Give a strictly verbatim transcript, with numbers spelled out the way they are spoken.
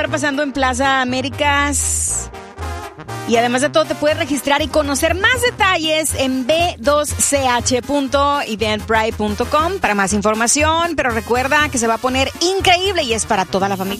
Pasando en Plaza Américas. Y además de todo, te puedes registrar y conocer más detalles en b dos c h punto eventbrite punto com para más información. Pero recuerda que se va a poner increíble y es para toda la familia.